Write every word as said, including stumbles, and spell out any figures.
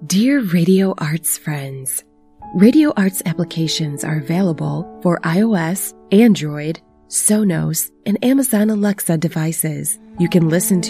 Dear Radio Arts friends, Radio Arts applications are available for iOS, Android, Sonos, and Amazon Alexa devices. You can listen to